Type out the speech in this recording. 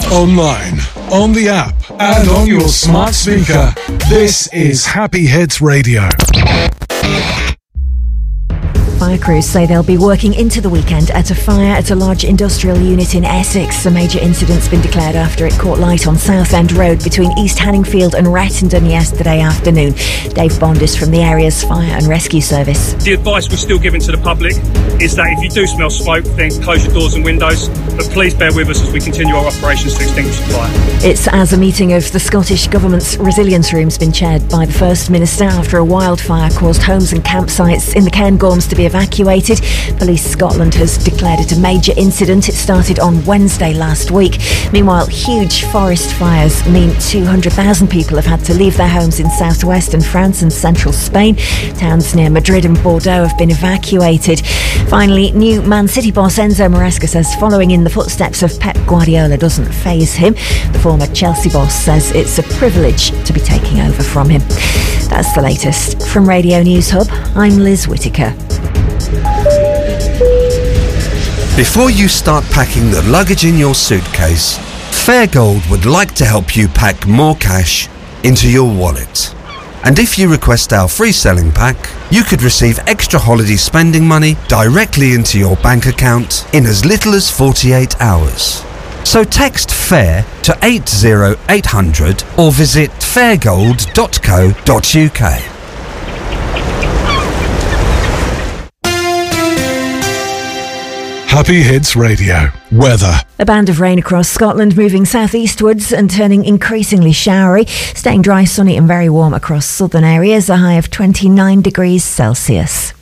Online, on the app, and on your smart speaker. This is Happy Hits Radio. Fire crews say they'll be working into the weekend at a fire at a large industrial unit in Essex. A major incident's been declared after it caught light on Southend Road between East Hanningfield and Rettendon yesterday afternoon. Dave Bond is from the area's fire and rescue service. The advice we're still giving to the public is that if you do smell smoke, then close your doors and windows. But please bear with us as we continue our operations to extinguish the fire. It's as a meeting of the Scottish Government's Resilience Room's been chaired by the First Minister after a wildfire caused homes and campsites in the Cairngorms to be evacuated. Police Scotland has declared it a major incident. It started on Wednesday last week. Meanwhile, huge forest fires mean 200,000 people have had to leave their homes in southwestern France and central Spain. Towns near Madrid and Bordeaux have been evacuated. Finally, new Man City boss Enzo Maresca says following in the footsteps of Pep Guardiola doesn't faze him. The former Chelsea boss says it's a privilege to be taking over from him. That's the latest. From Radio News Hub, I'm Liz Whittaker. Before you start packing the luggage in your suitcase, Fairgold would like to help you pack more cash into your wallet. And if you request our free selling pack, you could receive extra holiday spending money directly into your bank account in as little as 48 hours. So text FAIR to 80800 or visit fairgold.co.uk. Happy Hits Radio. Weather. A band of rain across Scotland, moving southeastwards and turning increasingly showery. Staying dry, sunny and very warm across southern areas. A high of 29 degrees Celsius.